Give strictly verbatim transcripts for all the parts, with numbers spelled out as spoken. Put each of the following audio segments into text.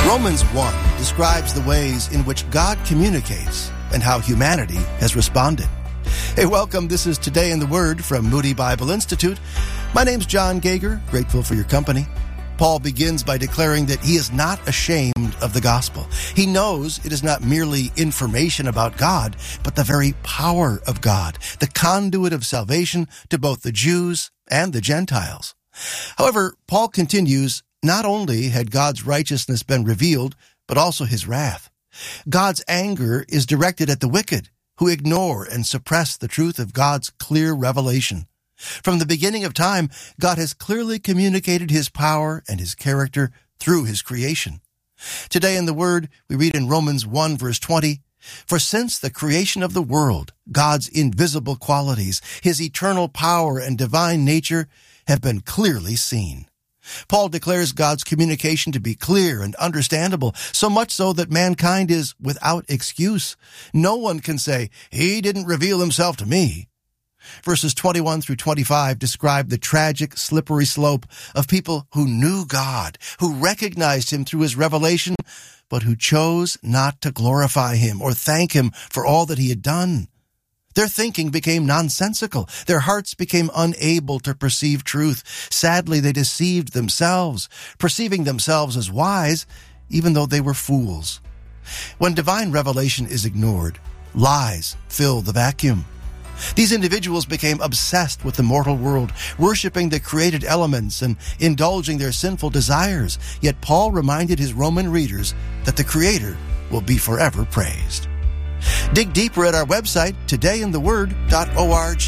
Romans one describes the ways in which God communicates and how humanity has responded. Hey, welcome. This is Today in the Word from Moody Bible Institute. My name's John Gager, grateful for your company. Paul begins by declaring that he is not ashamed of the gospel. He knows it is not merely information about God, but the very power of God, the conduit of salvation to both the Jews and the Gentiles. However, Paul continues, not only had God's righteousness been revealed, but also his wrath. God's anger is directed at the wicked, who ignore and suppress the truth of God's clear revelation. From the beginning of time, God has clearly communicated his power and his character through his creation. Today in the Word, we read in Romans one verse twenty, "For since the creation of the world, God's invisible qualities, his eternal power and divine nature have been clearly seen." Paul declares God's communication to be clear and understandable, so much so that mankind is without excuse. No one can say, "He didn't reveal himself to me." Verses twenty-one through twenty-five describe the tragic, slippery slope of people who knew God, who recognized him through his revelation, but who chose not to glorify him or thank him for all that he had done. Their thinking became nonsensical. Their hearts became unable to perceive truth. Sadly, they deceived themselves, perceiving themselves as wise, even though they were fools. When divine revelation is ignored, lies fill the vacuum. These individuals became obsessed with the mortal world, worshiping the created elements and indulging their sinful desires. Yet Paul reminded his Roman readers that the Creator will be forever praised. Dig deeper at our website, today in the word dot org.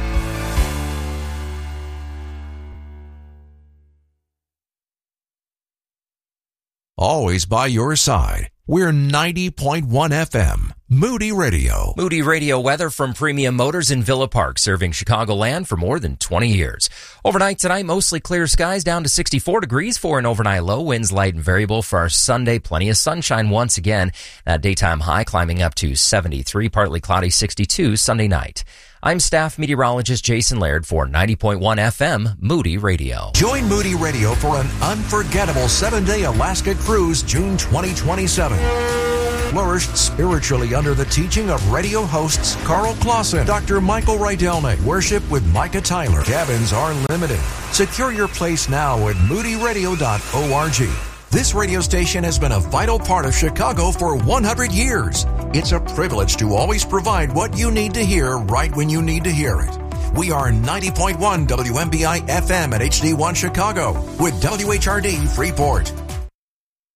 Always by your side. We're ninety point one F M, Moody Radio. Moody Radio weather from Premium Motors in Villa Park, serving Chicagoland for more than twenty years. Overnight tonight, mostly clear skies down to sixty-four degrees for an overnight low. Winds light and variable for our Sunday. Plenty of sunshine once again. That daytime high climbing up to seventy-three, partly cloudy sixty-two Sunday night. I'm staff meteorologist Jason Laird for ninety point one F M, Moody Radio. Join Moody Radio for an unforgettable seven-day Alaska cruise June twenty twenty-seven. Flourish spiritually under the teaching of radio hosts Carl Clausen, Doctor Michael Rydelnik, worship with Micah Tyler. Cabins are limited. Secure your place now at moody radio dot org. This radio station has been a vital part of Chicago for one hundred years. It's a privilege to always provide what you need to hear right when you need to hear it. We are ninety point one W M B I F M at H D one Chicago with W H R D Freeport.